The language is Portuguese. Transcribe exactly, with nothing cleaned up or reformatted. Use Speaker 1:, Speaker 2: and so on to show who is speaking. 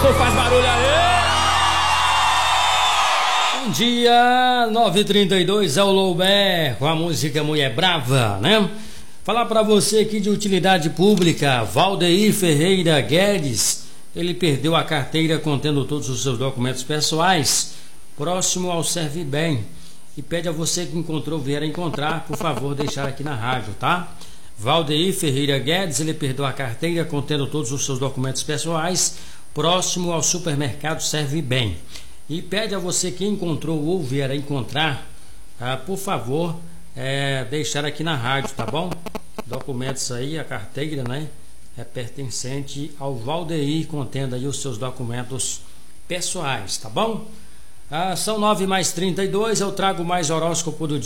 Speaker 1: Pastor, faz barulho aí! Bom dia, nove e trinta e dois, é o Loubert com a música Mulher Brava, né? Falar para você aqui de utilidade pública, Valdeir Ferreira Guedes, ele perdeu a carteira contendo todos os seus documentos pessoais, próximo ao Servibem, e pede a você que encontrou, vier a encontrar, por favor, deixar aqui na rádio, tá? Valdeir Ferreira Guedes, ele perdeu a carteira contendo todos os seus documentos pessoais, próximo ao supermercado Servibem. E pede a você que encontrou ou vier a encontrar, ah, por favor, é, deixar aqui na rádio, tá bom? Documentos aí, a carteira, né? É pertencente ao Valdeir, contendo aí os seus documentos pessoais, tá bom? Ah, são nove mais trinta e dois, eu trago mais horóscopo do dia.